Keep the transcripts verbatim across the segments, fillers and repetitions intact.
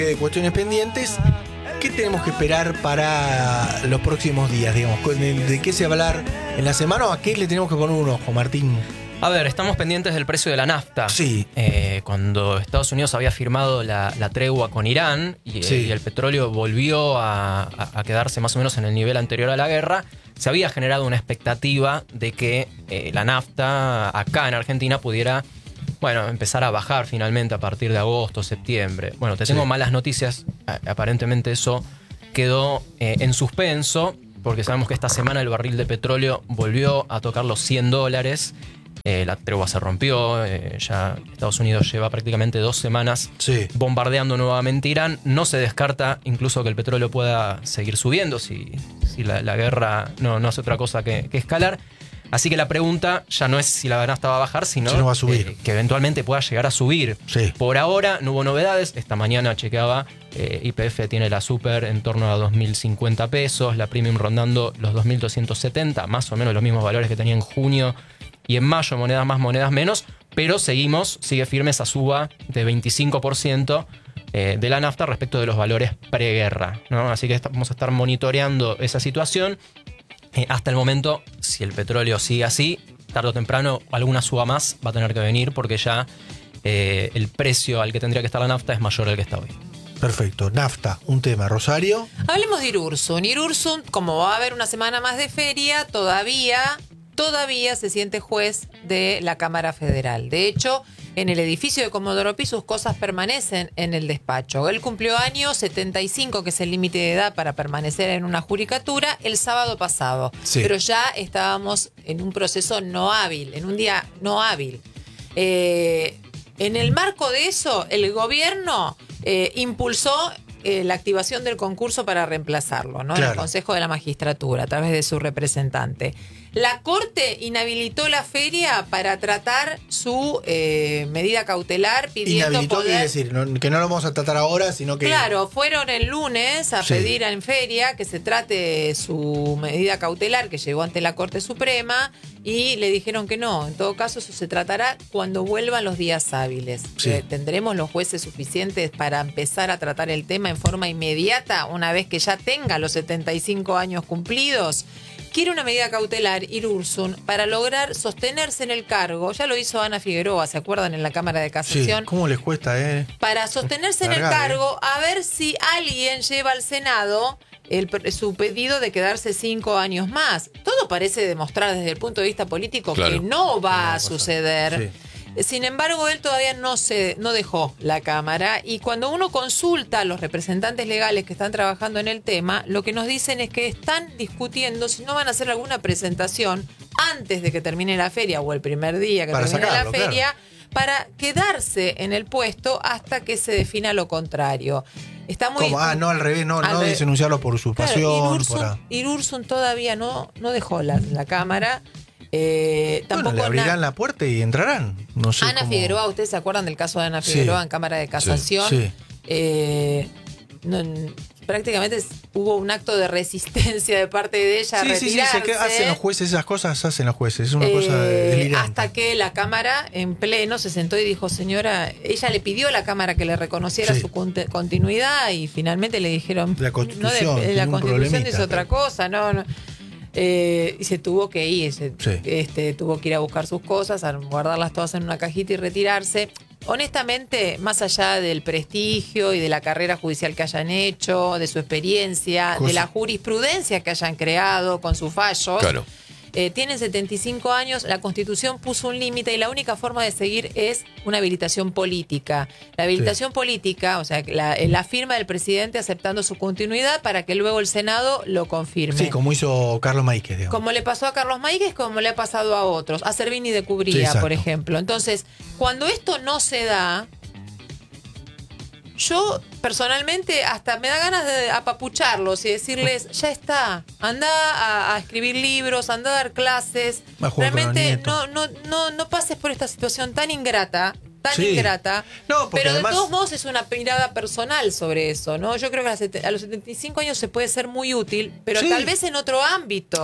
de cuestiones pendientes. ¿Qué tenemos que esperar para los próximos días? Digamos, ¿de, de qué se va a hablar en la semana o a qué le tenemos que poner un ojo, Martín? A ver, estamos pendientes del precio de la nafta. Sí. Eh, cuando Estados Unidos había firmado la, la tregua con Irán y, Sí. y el petróleo volvió a, a, a quedarse más o menos en el nivel anterior a la guerra, se había generado una expectativa de que eh, la nafta acá en Argentina pudiera, bueno, empezar a bajar finalmente a partir de agosto, septiembre. Bueno, te tengo Sí. malas noticias. A- Aparentemente eso quedó eh, en suspenso, porque sabemos que esta semana el barril de petróleo volvió a tocar los cien dólares. Eh, la tregua se rompió, eh, ya Estados Unidos lleva prácticamente dos semanas Sí. bombardeando nuevamente Irán. No se descarta incluso que el petróleo pueda seguir subiendo si, si la, la guerra no, no hace otra cosa que, que escalar. Así que la pregunta ya no es si la nafta va a bajar, sino Si no va a subir. eh, que eventualmente pueda llegar a subir. Sí. Por ahora no hubo novedades. Esta mañana chequeaba, eh, Y P F tiene la super en torno a dos mil cincuenta pesos, la premium rondando los dos mil doscientos setenta, más o menos los mismos valores que tenía en junio y en mayo, monedas más, monedas menos, pero seguimos, sigue firme esa suba de veinticinco por ciento eh, de la nafta respecto de los valores preguerra, ¿no? Así que est- vamos a estar monitoreando esa situación. Eh, hasta el momento, si el petróleo sigue así, tarde o temprano alguna suba más va a tener que venir porque ya eh, el precio al que tendría que estar la nafta es mayor al que está hoy. Perfecto. Nafta, un tema. Rosario. Hablemos de Irursun. Irursun, como va a haber una semana más de feria, todavía, todavía se siente juez de la Cámara Federal. De hecho, en el edificio de Comodoro Pi sus cosas permanecen en el despacho. Él cumplió años setenta y cinco, que es el límite de edad para permanecer en una judicatura, el sábado pasado. Sí. Pero ya estábamos en un proceso no hábil, en un día no hábil. Eh, en el marco de eso, el gobierno eh, impulsó eh, la activación del concurso para reemplazarlo, ¿no? En Claro. el Consejo de la Magistratura, a través de su representante. La Corte inhabilitó la feria para tratar su eh, medida cautelar pidiendo Inhabilitó, poder... quiere decir, no- que no lo vamos a tratar ahora, sino que... Claro, fueron el lunes a Sí. pedir en feria que se trate su medida cautelar que llegó ante la Corte Suprema y le dijeron que no. En todo caso, eso se tratará cuando vuelvan los días hábiles. Sí. Eh, ¿Tendremos los jueces suficientes para empezar a tratar el tema en forma inmediata una vez que ya tenga los setenta y cinco años cumplidos? Quiere una medida cautelar, Irursun, para lograr sostenerse en el cargo. Ya lo hizo Ana Figueroa, ¿se acuerdan? En la Cámara de Sí, Casación. ¿cómo les cuesta, eh? Para sostenerse en el Largar, cargo, a ver si alguien lleva al Senado el, su pedido de quedarse cinco años más. Todo parece demostrar desde el punto de vista político Claro. que no va No va a a pasar. suceder. Sin embargo, él todavía no se no dejó la Cámara y cuando uno consulta a los representantes legales que están trabajando en el tema, lo que nos dicen es que están discutiendo si no van a hacer alguna presentación antes de que termine la feria o el primer día que Para termine sacarlo, la feria para quedarse en el puesto hasta que se defina lo contrario. Está muy ¿Cómo? Ah, no, al revés, no, Al no revés. denunciarlo por Claro, usurpación. Irursun, por a- Irursun todavía no, no dejó la, la Cámara. Eh, Bueno, tampoco le abrirán na- la puerta y entrarán. No sé Ana cómo- Figueroa, ¿ustedes se acuerdan del caso de Ana Sí. Figueroa en Cámara de Casación? Sí. Eh, no, n- prácticamente s- hubo un acto de resistencia de parte de ella a Sí, sí, sí, retirarse. se queda- hacen los jueces, esas cosas hacen los jueces. Es una Eh, cosa delirante. hasta que la Cámara en pleno se sentó y dijo, señora, ella le pidió a la Cámara que le reconociera Sí. su conte- continuidad y finalmente le dijeron, La Constitución, no de- tiene la un Constitución problemita. dice otra cosa, no, no. Eh, y se tuvo que ir, se- Sí. este, tuvo que ir a buscar sus cosas, a guardarlas todas en una cajita y retirarse. Honestamente, más allá del prestigio y de la carrera judicial que hayan hecho, de su experiencia, Cosa- de la jurisprudencia que hayan creado con sus fallos, Claro. eh, tienen setenta y cinco años, la Constitución puso un límite y la única forma de seguir es una habilitación política. La habilitación política, o sea, la, la firma del presidente aceptando su continuidad para que luego el Senado lo confirme. Sí, como hizo Carlos Maíquez, digamos. Como le pasó a Carlos Maíquez, como le ha pasado a otros, a Servini de Sí, Cubría, exacto. por ejemplo. Entonces, cuando esto no se da, yo personalmente hasta me da ganas de apapucharlos y decirles, ya está, anda a, a escribir libros, anda a dar clases. Va a jugar con los Realmente nietos. no, no, no, no pases por esta situación tan ingrata. Tan Sí. ingrata, No, porque pero además- de todos modos es una mirada personal sobre eso, ¿no? Yo creo que a, las sete- a los setenta y cinco años se puede ser muy útil, pero Sí. tal vez en otro ámbito.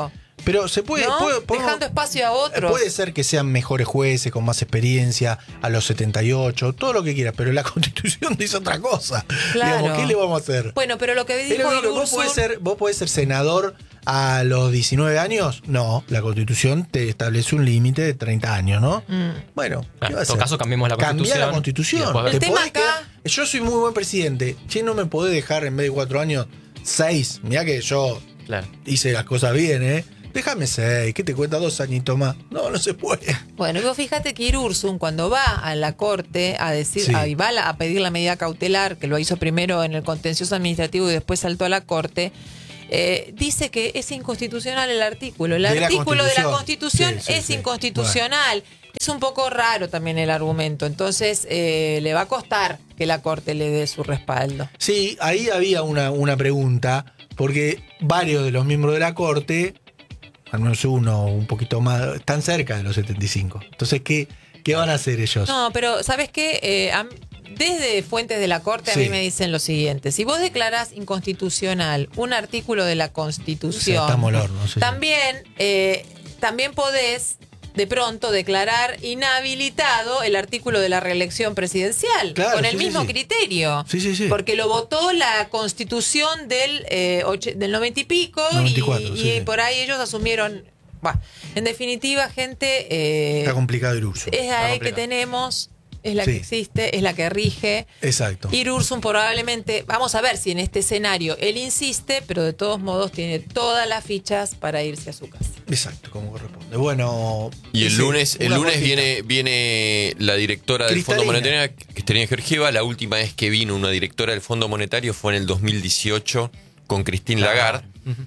Pero se puede, ¿no? puede podemos- Dejando espacio a otros. Puede ser que sean mejores jueces, con más experiencia, a los setenta y ocho, todo lo que quieras, pero la Constitución dice otra cosa. Claro. Digamos, ¿qué le vamos a hacer? Bueno, pero lo que Pero dijo no, que vos Irurzun- podés ser, vos podés ser senador a los diecinueve años. No, la Constitución te establece un límite de treinta años, ¿no? Mm. Bueno, ¿qué Claro, va a en todo hacer? caso, cambiemos la Cambiá Constitución la y Constitución. después ver. El Te tema podés acá- quedar- Yo soy muy buen presidente. Che, no me podés dejar en vez de cuatro años, seis. Mirá que yo Claro. hice las cosas bien, ¿eh? Déjame seis. ¿Qué te cuenta dos añitos más? No, no se puede. Bueno, y vos fíjate que Irurzun, cuando va a la corte a decir, Sí. a, y va a, la- a pedir la medida cautelar, que lo hizo primero en el contencioso administrativo y después saltó a la corte, eh, dice que es inconstitucional el artículo. El De la artículo de la Constitución. Constitución Sí, sí, es sí. inconstitucional. Es un poco raro también el argumento. Entonces, eh, le va a costar que la corte le dé su respaldo. Sí, ahí había una, una pregunta, porque varios de los miembros de la Corte, al menos uno un poquito más, están cerca de los setenta y cinco. Entonces, ¿qué, qué van a hacer ellos? No, pero ¿sabes qué? Eh, a- desde fuentes de la Corte Sí. a mí me dicen lo siguiente. Si vos declarás inconstitucional un artículo de la O sea, Constitución, estamos al horno, sí, sí. también, eh, también podés de pronto declarar inhabilitado el artículo de la reelección presidencial, Claro, con el sí, sí, mismo sí. criterio. Sí, sí, sí. Porque lo votó la Constitución del, eh, och- del noventa y pico noventa y cuatro, y, sí, y sí. por ahí ellos asumieron... Bah, en definitiva, gente... eh, Está complicado el uso. es la ley que complicado. tenemos, es la Sí. que existe, es la que rige. Exacto. Irurzun probablemente, vamos a ver si en este escenario él insiste, pero de todos modos tiene todas las fichas para irse a su casa. Exacto, como corresponde. Bueno. Y el sí, lunes, el una lunes cortita. viene, viene la directora del Cristalina. Fondo Monetario, Cristalina Georgieva. La última vez que vino una directora del Fondo Monetario fue en el dos mil dieciocho con Christine Lagarde.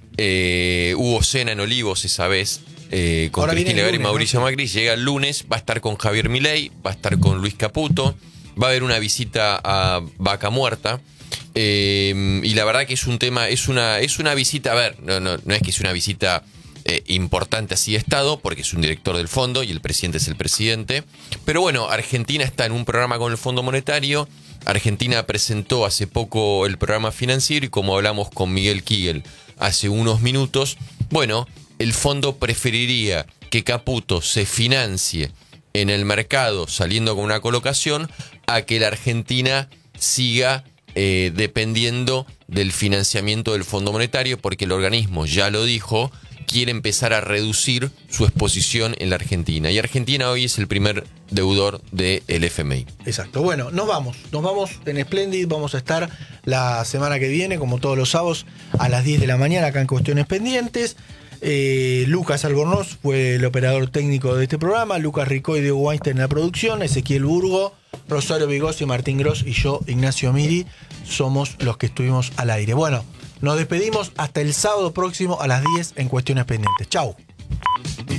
Eh, hubo cena en Olivos esa vez. eh, con Ahora viene Christine el Lagarde y lunes, Mauricio ¿no? Macri. Llega el lunes, va a estar con Javier Milei, va a estar con Luis Caputo, va a haber una visita a Vaca Muerta. Eh, y la verdad que es un tema, es una, es una visita, a ver, no, no, no es que es una visita eh, importante así de Estado, porque es un director del fondo y el presidente es el presidente. Pero bueno, Argentina está en un programa con el Fondo Monetario. Argentina presentó hace poco el programa financiero y como hablamos con Miguel Kigel hace unos minutos, bueno, el fondo preferiría que Caputo se financie en el mercado saliendo con una colocación a que la Argentina siga eh, dependiendo del financiamiento del Fondo Monetario, porque el organismo, ya lo dijo, quiere empezar a reducir su exposición en la Argentina. Y Argentina hoy es el primer deudor del F M I. Exacto. Bueno, nos vamos. Nos vamos en Splendid. Vamos a estar la semana que viene, como todos los sábados, a las diez de la mañana acá en Cuestiones Pendientes. Eh, Lucas Albornoz fue el operador técnico de este programa. Lucas Ricó y Diego Weinstein en la producción. Ezequiel Burgo, Rosario Vigossi, Martín Gross y yo, Ignacio Miri, somos los que estuvimos al aire. Bueno, nos despedimos hasta el sábado próximo a las diez en Cuestiones Pendientes. Chau.